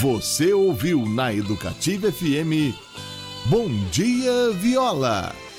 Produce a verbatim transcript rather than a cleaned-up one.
Você ouviu na Educativa F M Bom Dia Viola.